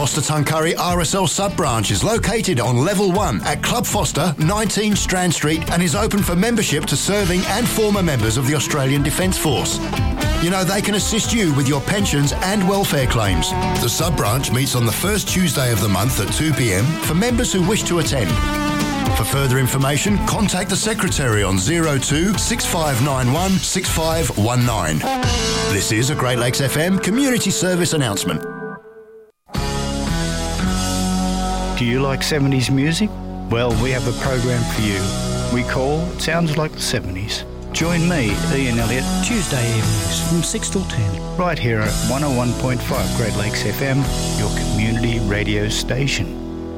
Foster Tuncurry RSL sub-branch is located on Level 1 at Club Foster, 19 Strand Street, and is open for membership to serving and former members of the Australian Defence Force. You know, they can assist you with your pensions and welfare claims. The sub-branch meets on the first Tuesday of the month at 2 p.m. for members who wish to attend. For further information, contact the Secretary on 02 6591 6519. This is a Great Lakes FM community service announcement. Do you like 70s music? Well, we have a program for you. We call It Sounds Like the 70s. Join me, Ian Elliott, Tuesday evenings from 6 till 10. right here at 101.5 Great Lakes FM, your community radio station.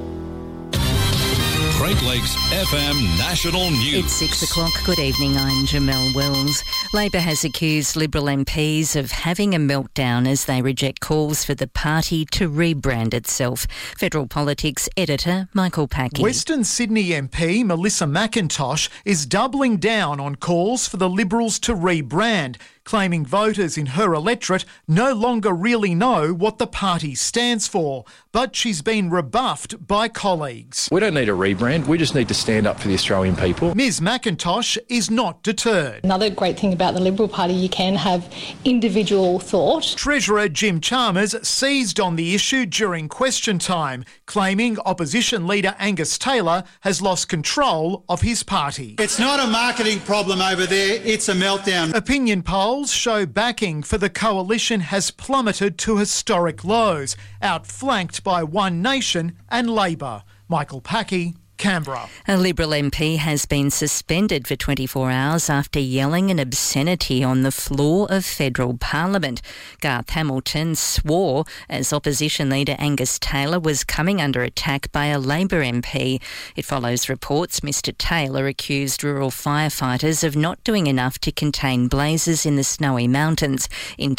Great Lakes FM National News. It's 6 o'clock. Good evening, I'm Jamelle Wells. Labor has accused Liberal MPs of having a meltdown as they reject calls for the party to rebrand itself. Federal Politics editor Michael Packy. Western Sydney MP Melissa McIntosh is doubling down on calls for the Liberals to rebrand, claiming voters in her electorate no longer really know what the party stands for. But she's been rebuffed by colleagues. We don't need a rebrand, we just need to stand up for the Australian people. Ms McIntosh is not deterred. Another great thing about the Liberal Party, you can have individual thought. Treasurer Jim Chalmers seized on the issue during question time, claiming opposition leader Angus Taylor has lost control of his party. It's not a marketing problem over there, it's a meltdown. Opinion polls show backing for the coalition has plummeted to historic lows, outflanked by One Nation and Labor. Michael Packy, Canberra. A Liberal MP has been suspended for 24 hours after yelling an obscenity on the floor of federal parliament. Garth Hamilton swore as opposition leader Angus Taylor was coming under attack by a Labor MP. It follows reports Mr Taylor accused rural firefighters of not doing enough to contain blazes in the Snowy Mountains in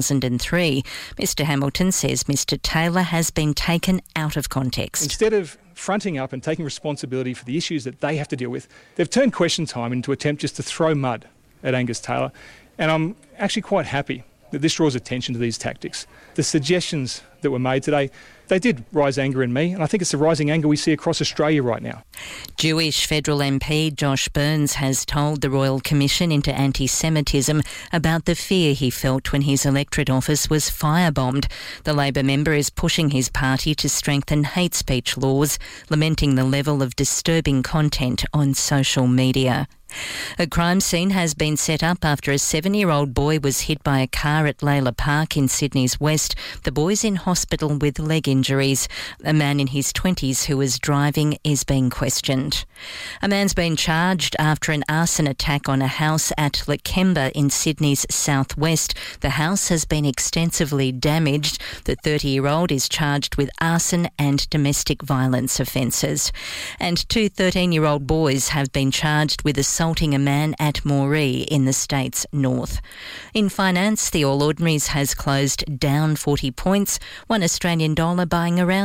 2003. Mr Hamilton says Mr Taylor has been taken out of context. Instead of fronting up and taking responsibility for the issues that they have to deal with, they've turned question time into an attempt just to throw mud at Angus Taylor. And I'm actually quite happy that this draws attention to these tactics. The suggestions that were made today, they did rise anger in me, and I think it's the rising anger we see across Australia right now. Jewish federal MP Josh Burns has told the Royal Commission into Anti-Semitism about the fear he felt when his electorate office was firebombed. The Labor member is pushing his party to strengthen hate speech laws, lamenting the level of disturbing content on social media. A crime scene has been set up after a 7-year-old boy was hit by a car at Layla Park in Sydney's west. The boy's in hospital with leg injuries. A man in his 20s who was driving is being questioned. A man's been charged after an arson attack on a house at Lakemba in Sydney's southwest. The house has been extensively damaged. The 30-year-old is charged with arson and domestic violence offences. And 2 13-year-old boys have been charged with assaulting a man at Moree in the state's north. In finance, the All Ordinaries has closed down 40 points, one Australian dollar buying around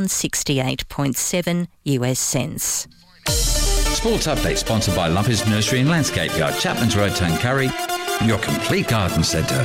68.7 US cents. Sports update sponsored by Lumpy's Nursery and Landscape Yard, Chapman's Road, Tuncurry, your complete garden centre.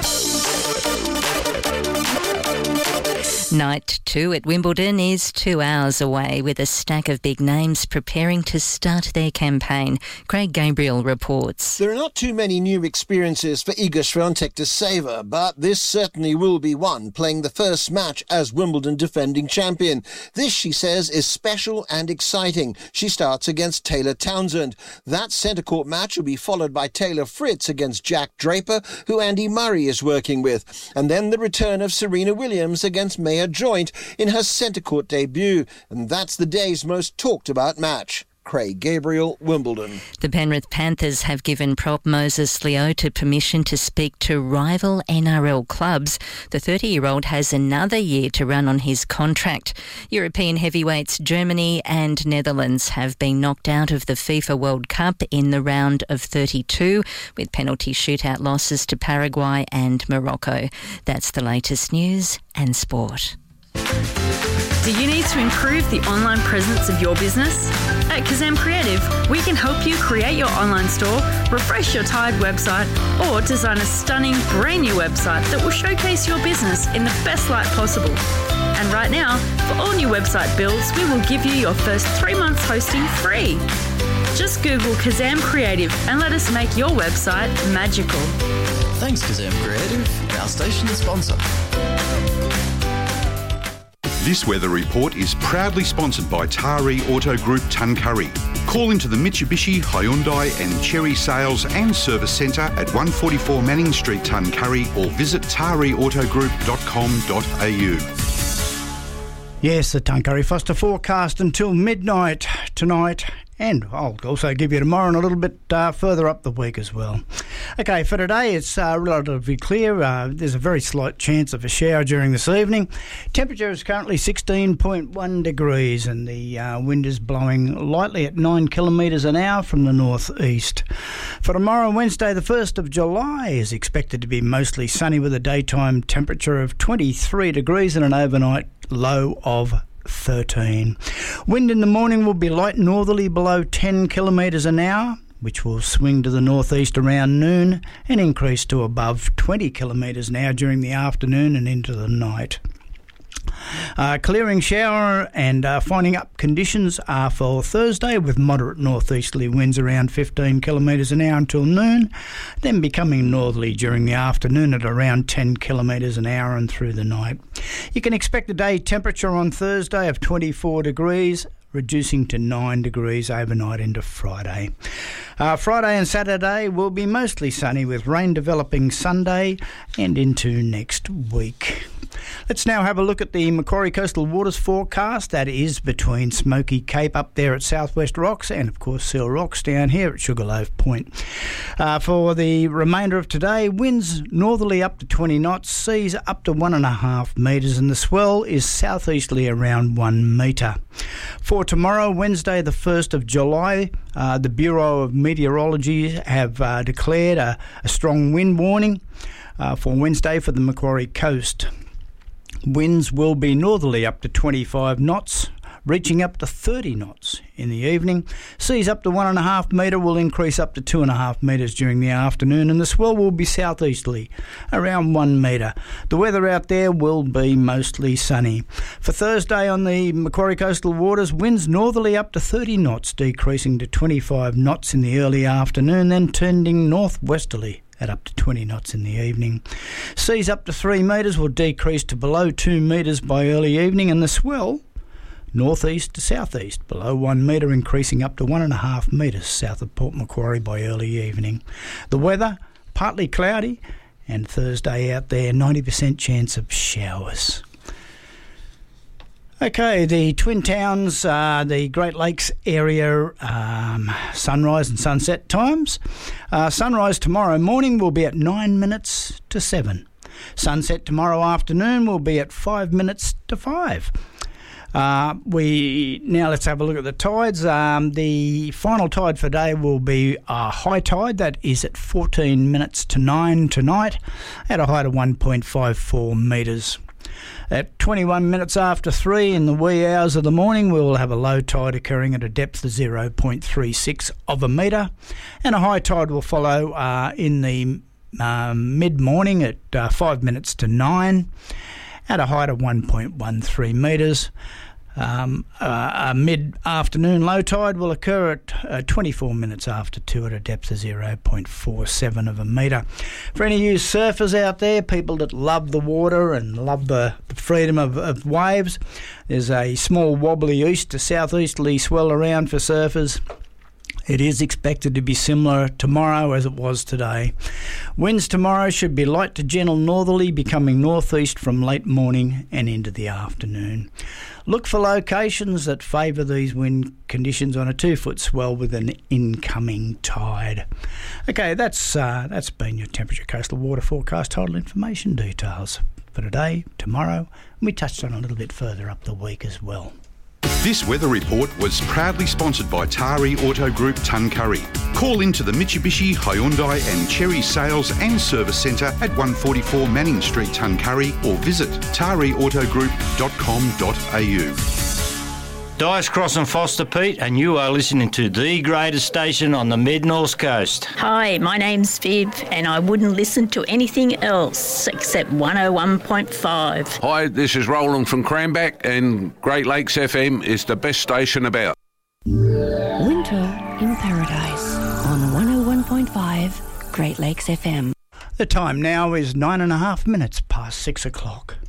Night 2 at Wimbledon is 2 hours away, with a stack of big names preparing to start their campaign. Craig Gabriel reports. There are not too many new experiences for Iga Swiatek to savour, but this certainly will be one, playing the first match as Wimbledon defending champion. This, she says, is special and exciting. She starts against Taylor Townsend. That centre court match will be followed by Taylor Fritz against Jack Draper, who Andy Murray is working with. And then the return of Serena Williams against Maya Joint in her centre court debut, and that's the day's most talked about match. Craig Gabriel, Wimbledon. The Penrith Panthers have given prop Moses Leota permission to speak to rival NRL clubs. The 30-year-old has another year to run on his contract. European heavyweights Germany and Netherlands have been knocked out of the FIFA World Cup in the round of 32, with penalty shootout losses to Paraguay and Morocco. That's the latest news and sport. Do you need to improve the online presence of your business? At Kazam Creative, we can help you create your online store, refresh your tired website, or design a stunning brand new website that will showcase your business in the best light possible. And right now, for all new website builds, we will give you your first 3 months hosting free. Just Google Kazam Creative and let us make your website magical. Thanks, Kazam Creative, our station sponsor. This weather report is proudly sponsored by Taree Auto Group Tuncurry. Call into the Mitsubishi, Hyundai and Chery Sales and Service Centre at 144 Manning Street, Tuncurry, or visit tareautogroup.com.au. Yes, the Tuncurry Foster forecast until midnight tonight. And I'll also give you tomorrow and a little bit further up the week as well. Okay, for today it's relatively clear. There's a very slight chance of a shower during this evening. Temperature is currently 16.1 degrees and the wind is blowing lightly at 9 kilometres an hour from the northeast. For tomorrow, Wednesday, the 1st of July, is expected to be mostly sunny with a daytime temperature of 23 degrees and an overnight low of 13. Wind in the morning will be light northerly below 10 kilometres an hour, which will swing to the northeast around noon and increase to above 20 kilometres an hour during the afternoon and into the night. Clearing shower and finding up conditions are for Thursday with moderate northeasterly winds around 15 kilometres an hour until noon, then becoming northerly during the afternoon at around 10 kilometres an hour and through the night. You can expect a day temperature on Thursday of 24 degrees, reducing to 9 degrees overnight into Friday. Friday and Saturday will be mostly sunny with rain developing Sunday and into next week. Let's now have a look at the Macquarie Coastal Waters forecast. That is between Smoky Cape up there at Southwest Rocks and, of course, Seal Rocks down here at Sugarloaf Point. For the remainder of today, winds northerly up to 20 knots, seas up to 1.5 metres, and the swell is southeasterly around 1 metre. For tomorrow, Wednesday, the 1st of July, the Bureau of Meteorology have declared a strong wind warning for Wednesday for the Macquarie coast. Winds will be northerly up to 25 knots, reaching up to 30 knots in the evening. Seas up to 1.5 metre will increase up to 2.5 metres during the afternoon, and the swell will be southeasterly, around 1 metre. The weather out there will be mostly sunny. For Thursday on the Macquarie Coastal Waters, winds northerly up to 30 knots, decreasing to 25 knots in the early afternoon, then turning northwesterly at up to 20 knots in the evening. Seas up to 3 metres will decrease to below 2 metres by early evening, and the swell northeast to southeast below 1 metre, increasing up to 1.5 metres south of Port Macquarie by early evening. The weather, partly cloudy, and Thursday out there, 90% chance of showers. Okay, the Twin Towns, the Great Lakes area, sunrise and sunset times. Sunrise tomorrow morning will be at 9 minutes to 7. Sunset tomorrow afternoon will be at 5 minutes to 5. Now let's have a look at the tides. The final tide for today will be a high tide, that is at 14 minutes to 9 tonight, at a height of 1.54 metres. At 21 minutes after 3 in the wee hours of the morning, we will have a low tide occurring at a depth of 0.36 of a metre, and a high tide will follow in the mid-morning at 5 minutes to 9 at a height of 1.13 metres. A mid-afternoon low tide will occur at 24 minutes after 2 at a depth of 0.47 of a metre. For any of you surfers out there, people that love the water and love the freedom of waves, there's a small wobbly east to southeasterly swell around for surfers. It is expected to be similar tomorrow as it was today. Winds tomorrow should be light to gentle northerly, becoming northeast from late morning and into the afternoon. Look for locations that favour these wind conditions on a 2-foot swell with an incoming tide. Okay, that's been your temperature coastal water forecast total information details for today, tomorrow, and we touched on a little bit further up the week as well. This weather report was proudly sponsored by Taree Auto Group Tuncurry. Call into the Mitsubishi, Hyundai and Chery Sales and Service Centre at 144 Manning Street, Tuncurry, or visit tareautogroup.com.au. Dice Cross and Foster Pete, and you are listening to the greatest station on the mid-north coast. Hi, my name's Viv, and I wouldn't listen to anything else except 101.5. Hi, this is Roland from Cranback, and Great Lakes FM is the best station about. Winter in Paradise on 101.5 Great Lakes FM. The time now is 9.5 minutes past 6 o'clock.